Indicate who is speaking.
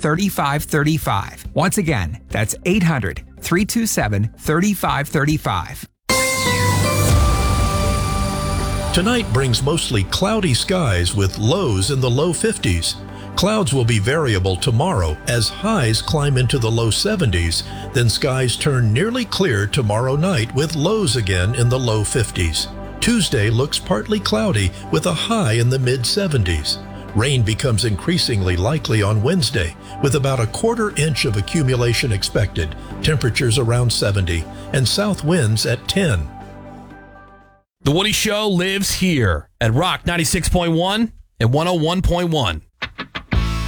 Speaker 1: 800-327-3535. Once again, that's 800-327-3535.
Speaker 2: Tonight brings mostly cloudy skies with lows in the low 50s. Clouds will be variable tomorrow as highs climb into the low 70s, then skies turn nearly clear tomorrow night with lows again in the low 50s. Tuesday looks partly cloudy with a high in the mid-70s. Rain becomes increasingly likely on Wednesday with about a quarter inch of accumulation expected, temperatures around 70, and south winds at 10.
Speaker 3: The Woody Show lives here at Rock 96.1 and 101.1.